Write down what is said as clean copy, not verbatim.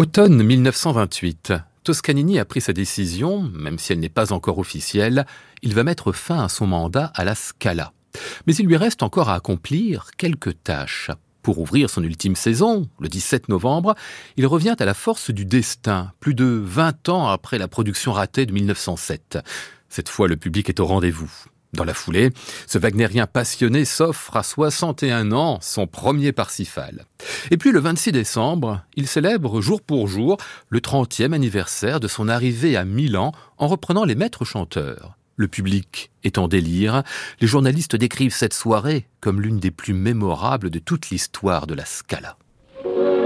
Automne 1928. Toscanini a pris sa décision, même si elle n'est pas encore officielle. Il va mettre fin à son mandat à la Scala. Mais il lui reste encore à accomplir quelques tâches. Pour ouvrir son ultime saison, le 17 novembre, il revient à la force du destin, plus de 20 ans après la production ratée de 1907. Cette fois, le public est au rendez-vous. Dans la foulée, ce wagnérien passionné s'offre à 61 ans son premier Parsifal. Et puis le 26 décembre, il célèbre jour pour jour le 30e anniversaire de son arrivée à Milan en reprenant les maîtres chanteurs. Le public est en délire. Les journalistes décrivent cette soirée comme l'une des plus mémorables de toute l'histoire de la Scala.